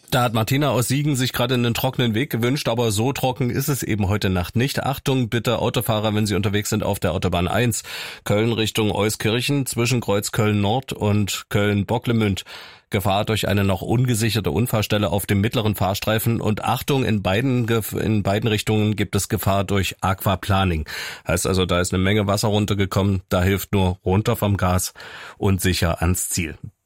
Da hat Martina aus Siegen sich gerade einen trockenen Weg gewünscht, aber so trocken ist es eben heute Nacht nicht. Achtung bitte Autofahrer, wenn Sie unterwegs sind auf der Autobahn 1, Köln Richtung Euskirchen, zwischen Kreuz Köln Nord und Köln Bocklemünd. Gefahr durch eine noch ungesicherte Unfallstelle auf dem mittleren Fahrstreifen und Achtung, in beiden Richtungen gibt es Gefahr durch Aquaplaning. Heißt also, da ist eine Menge Wasser runtergekommen, da hilft nur runter vom Gas und sicher ans Ziel.